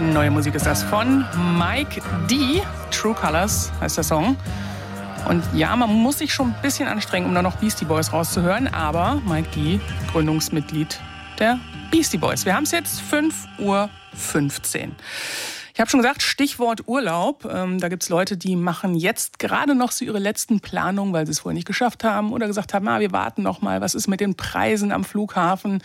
Neue Musik ist das von Mike D. True Colors heißt der Song. Und ja, man muss sich schon ein bisschen anstrengen, um da noch Beastie Boys rauszuhören. Aber Mike D., Gründungsmitglied der Beastie Boys. Wir haben es jetzt 5:15 Uhr. Ich habe schon gesagt, Stichwort Urlaub. Da gibt es Leute, die machen jetzt gerade noch so ihre letzten Planungen, weil sie es vorher nicht geschafft haben. Oder gesagt haben, wir warten noch mal. Was ist mit den Preisen am Flughafen?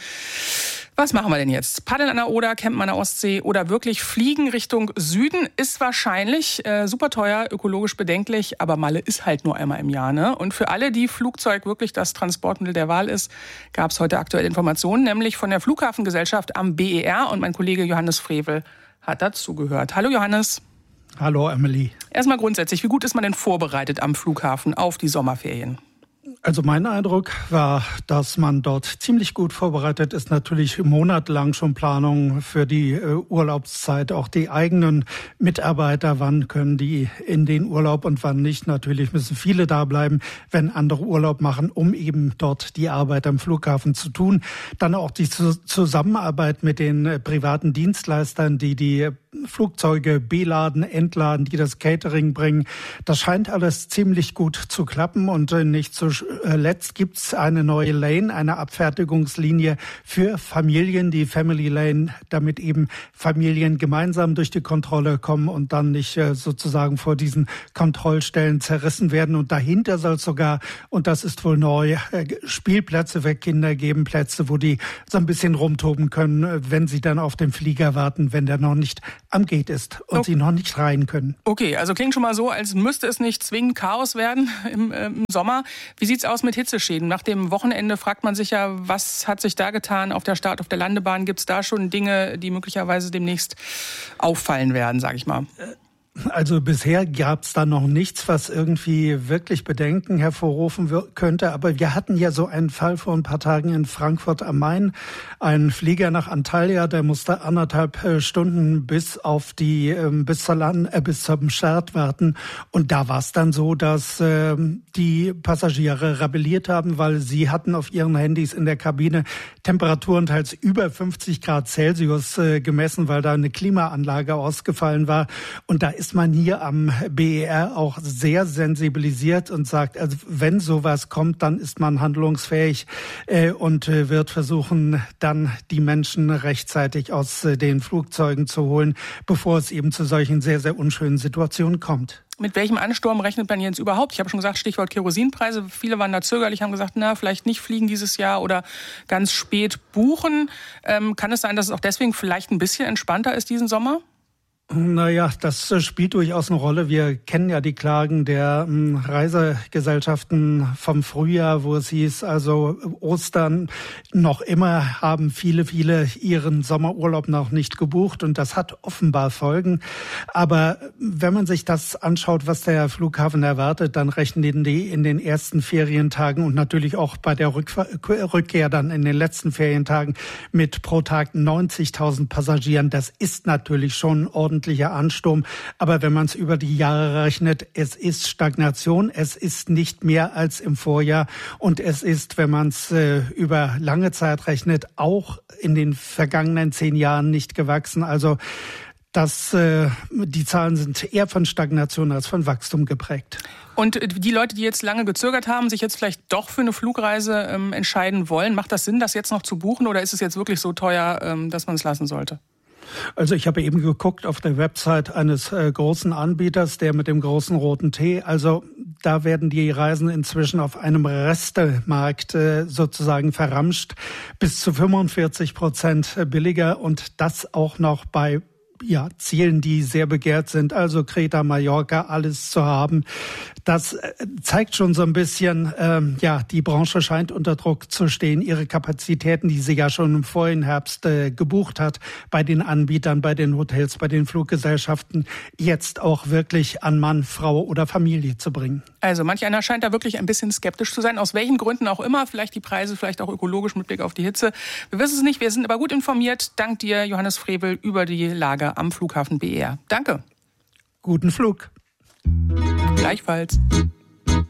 Was machen wir denn jetzt? Paddeln an der Oder, campen an der Ostsee oder wirklich fliegen Richtung Süden ist wahrscheinlich super teuer, ökologisch bedenklich, aber Malle ist halt nur einmal im Jahr, ne? Und für alle, die Flugzeug wirklich das Transportmittel der Wahl ist, gab es heute aktuelle Informationen, nämlich von der Flughafengesellschaft am BER und mein Kollege Johannes Frevel hat dazugehört. Hallo Johannes. Hallo Emily. Erstmal grundsätzlich, wie gut ist man denn vorbereitet am Flughafen auf die Sommerferien? Also mein Eindruck war, dass man dort ziemlich gut vorbereitet ist. Natürlich monatelang schon Planung für die Urlaubszeit, auch die eigenen Mitarbeiter, wann können die in den Urlaub und wann nicht. Natürlich müssen viele da bleiben, wenn andere Urlaub machen, um eben dort die Arbeit am Flughafen zu tun. Dann auch die Zusammenarbeit mit den privaten Dienstleistern, die Flugzeuge beladen, entladen, die das Catering bringen. Das scheint alles ziemlich gut zu klappen und nicht zuletzt gibt's eine neue Lane, eine Abfertigungslinie für Familien, die Family Lane, damit eben Familien gemeinsam durch die Kontrolle kommen und dann nicht sozusagen vor diesen Kontrollstellen zerrissen werden. Und dahinter soll es sogar, und das ist wohl neu, Spielplätze für Kinder geben, Plätze, wo die so ein bisschen rumtoben können, wenn sie dann auf den Flieger warten, wenn der noch nicht am Gate ist und sie noch nicht rein können. Okay, also klingt schon mal so, als müsste es nicht zwingend Chaos werden im Sommer. Wie sieht's aus mit Hitzeschäden? Nach dem Wochenende fragt man sich ja, was hat sich da getan auf der Start, auf der Landebahn? Gibt es da schon Dinge, die möglicherweise demnächst auffallen werden, sage ich mal? Also bisher gab es da noch nichts, was irgendwie wirklich Bedenken hervorrufen könnte. Aber wir hatten ja so einen Fall vor ein paar Tagen in Frankfurt am Main. Ein Flieger nach Antalya, der musste 1,5 Stunden bis zum Start warten. Und da war es dann so, dass die Passagiere rebelliert haben, weil sie hatten auf ihren Handys in der Kabine Temperaturen teils über 50 Grad Celsius gemessen, weil da eine Klimaanlage ausgefallen war. Und da ist man hier am BER auch sehr sensibilisiert und sagt, also wenn sowas kommt, dann ist man handlungsfähig und wird versuchen, dann die Menschen rechtzeitig aus den Flugzeugen zu holen, bevor es eben zu solchen sehr, sehr unschönen Situationen kommt. Mit welchem Ansturm rechnet man jetzt überhaupt? Ich habe schon gesagt, Stichwort Kerosinpreise. Viele waren da zögerlich, haben gesagt, vielleicht nicht fliegen dieses Jahr oder ganz spät buchen. Kann es sein, dass es auch deswegen vielleicht ein bisschen entspannter ist diesen Sommer? Naja, das spielt durchaus eine Rolle. Wir kennen ja die Klagen der Reisegesellschaften vom Frühjahr, wo es hieß, also Ostern noch immer haben viele ihren Sommerurlaub noch nicht gebucht und das hat offenbar Folgen. Aber wenn man sich das anschaut, was der Flughafen erwartet, dann rechnen die in den ersten Ferientagen und natürlich auch bei der Rückkehr dann in den letzten Ferientagen mit pro Tag 90.000 Passagieren. Das ist natürlich schon ordentlicher Ansturm. Aber wenn man es über die Jahre rechnet, es ist Stagnation, es ist nicht mehr als im Vorjahr und es ist, wenn man es über lange Zeit rechnet, auch in den vergangenen 10 Jahren nicht gewachsen. Also die Zahlen sind eher von Stagnation als von Wachstum geprägt. Und die Leute, die jetzt lange gezögert haben, sich jetzt vielleicht doch für eine Flugreise entscheiden wollen, macht das Sinn, das jetzt noch zu buchen oder ist es jetzt wirklich so teuer, dass man es lassen sollte? Also ich habe eben geguckt auf der Website eines großen Anbieters, der mit dem großen roten T. Also da werden die Reisen inzwischen auf einem Restemarkt sozusagen verramscht, bis zu 45% billiger und das auch noch bei Zielen, die sehr begehrt sind, also Kreta, Mallorca, alles zu haben. Das zeigt schon so ein bisschen, die Branche scheint unter Druck zu stehen. Ihre Kapazitäten, die sie ja schon im vorigen Herbst gebucht hat, bei den Anbietern, bei den Hotels, bei den Fluggesellschaften, jetzt auch wirklich an Mann, Frau oder Familie zu bringen. Also manch einer scheint da wirklich ein bisschen skeptisch zu sein, aus welchen Gründen auch immer. Vielleicht die Preise, vielleicht auch ökologisch mit Blick auf die Hitze. Wir wissen es nicht, wir sind aber gut informiert. Dank dir, Johannes Frevel, über die Lage am Flughafen BER. Danke. Guten Flug. Gleichfalls.